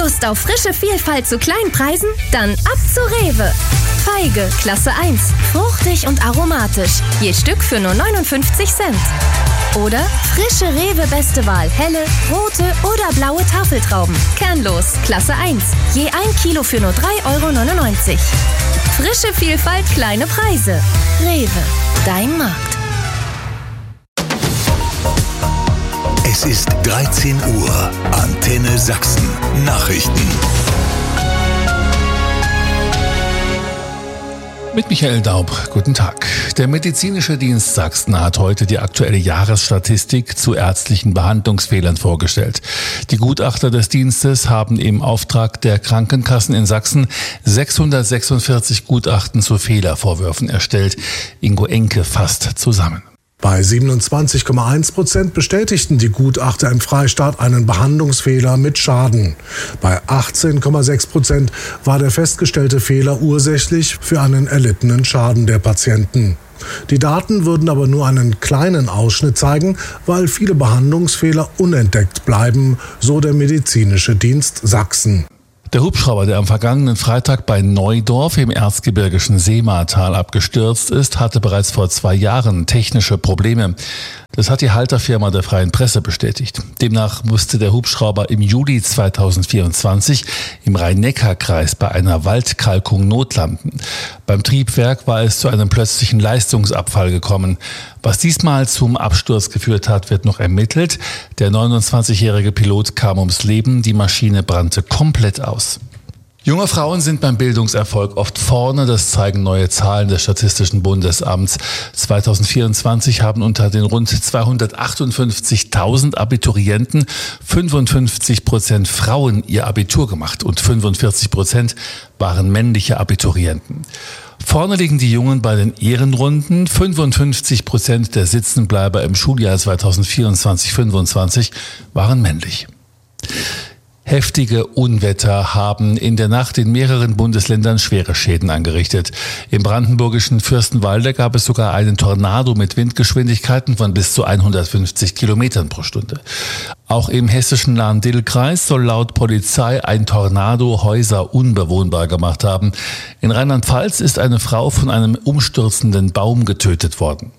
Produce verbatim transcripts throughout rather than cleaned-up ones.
Lust auf frische Vielfalt zu kleinen Preisen? Dann ab zu Rewe. Feige, Klasse eins. Fruchtig und aromatisch. Je Stück für nur neunundfünfzig Cent. Oder frische Rewe Beste Wahl. Helle, rote oder blaue Tafeltrauben. Kernlos, Klasse eins. Je ein Kilo für nur drei Euro neunundneunzig. Frische Vielfalt, kleine Preise. Rewe, dein Markt. Es ist dreizehn Uhr. Antenne Sachsen. Nachrichten. Mit Michael Daub, guten Tag. Der Medizinische Dienst Sachsen hat heute die aktuelle Jahresstatistik zu ärztlichen Behandlungsfehlern vorgestellt. Die Gutachter des Dienstes haben im Auftrag der Krankenkassen in Sachsen sechshundertsechsundvierzig Gutachten zu Fehlervorwürfen erstellt. Ingo Enke fasst zusammen. Bei siebenundzwanzig Komma eins Prozent bestätigten die Gutachter im Freistaat einen Behandlungsfehler mit Schaden. Bei achtzehn Komma sechs Prozent war der festgestellte Fehler ursächlich für einen erlittenen Schaden der Patienten. Die Daten würden aber nur einen kleinen Ausschnitt zeigen, weil viele Behandlungsfehler unentdeckt bleiben, so der Medizinische Dienst Sachsen. Der Hubschrauber, der am vergangenen Freitag bei Neudorf im erzgebirgischen Seematal abgestürzt ist, hatte bereits vor zwei Jahren technische Probleme. Das hat die Halterfirma der Freien Presse bestätigt. Demnach musste der Hubschrauber im Juli zweitausendvierundzwanzig im Rhein-Neckar-Kreis bei einer Waldkalkung notlanden. Beim Triebwerk war es zu einem plötzlichen Leistungsabfall gekommen. Was diesmal zum Absturz geführt hat, wird noch ermittelt. Der neunundzwanzigjährige Pilot kam ums Leben, die Maschine brannte komplett aus. Junge Frauen sind beim Bildungserfolg oft vorne, das zeigen neue Zahlen des Statistischen Bundesamts. zweitausendvierundzwanzig haben unter den rund zweihundertachtundfünfzigtausend Abiturienten fünfundfünfzig Prozent Frauen ihr Abitur gemacht und fünfundvierzig Prozent waren männliche Abiturienten. Vorne liegen die Jungen bei den Ehrenrunden. fünfundfünfzig Prozent der Sitzenbleiber im Schuljahr zweitausendvierundzwanzig fünfundzwanzig waren männlich. Heftige Unwetter haben in der Nacht in mehreren Bundesländern schwere Schäden angerichtet. Im brandenburgischen Fürstenwalde gab es sogar einen Tornado mit Windgeschwindigkeiten von bis zu hundertfünfzig Kilometern pro Stunde. Auch im hessischen Lahn-Dill-Kreis soll laut Polizei ein Tornado Häuser unbewohnbar gemacht haben. In Rheinland-Pfalz ist eine Frau von einem umstürzenden Baum getötet worden.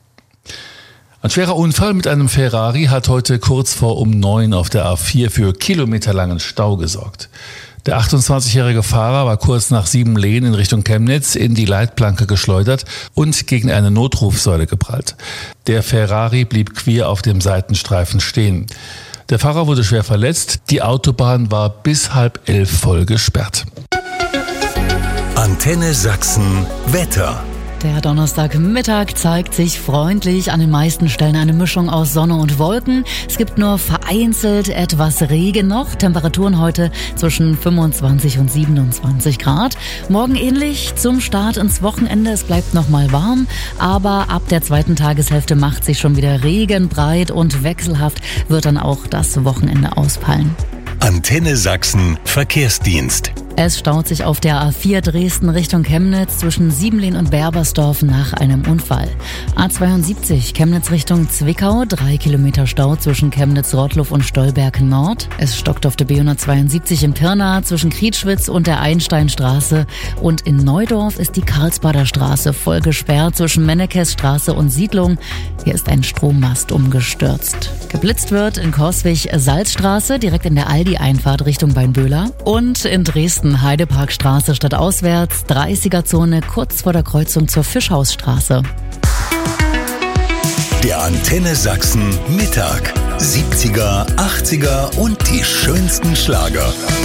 Ein schwerer Unfall mit einem Ferrari hat heute kurz vor um neun auf der A vier für kilometerlangen Stau gesorgt. Der achtundzwanzigjährige Fahrer war kurz nach Siebenlehn in Richtung Chemnitz in die Leitplanke geschleudert und gegen eine Notrufsäule geprallt. Der Ferrari blieb quer auf dem Seitenstreifen stehen. Der Fahrer wurde schwer verletzt. Die Autobahn war bis halb elf voll gesperrt. Antenne Sachsen Wetter. Der Donnerstagmittag zeigt sich freundlich, an den meisten Stellen eine Mischung aus Sonne und Wolken. Es gibt nur vereinzelt etwas Regen noch. Temperaturen heute zwischen fünfundzwanzig und siebenundzwanzig Grad. Morgen ähnlich zum Start ins Wochenende. Es bleibt noch mal warm, aber ab der zweiten Tageshälfte macht sich schon wieder Regen breit und wechselhaft wird dann auch das Wochenende ausfallen. Antenne Sachsen Verkehrsdienst. Es staut sich auf der A vier Dresden Richtung Chemnitz zwischen Siebenlehn und Berbersdorf nach einem Unfall. A zweiundsiebzig Chemnitz Richtung Zwickau, drei Kilometer Stau zwischen Chemnitz-Rottluff und Stolberg Nord. Es stockt auf der B hundertzweiundsiebzig in Pirna zwischen Krietschwitz und der Einsteinstraße. Und in Neudorf ist die Karlsbader Straße voll gesperrt zwischen Mennekesstraße und Siedlung. Hier ist ein Strommast umgestürzt. Geblitzt wird in Korswig-Salzstraße, direkt in der Aldi-Einfahrt Richtung Weinböhler. Und in Dresden Heideparkstraße stadtauswärts, dreißiger-Zone kurz vor der Kreuzung zur Fischhausstraße. Der Antenne Sachsen Mittag. siebziger, achtziger und die schönsten Schlager.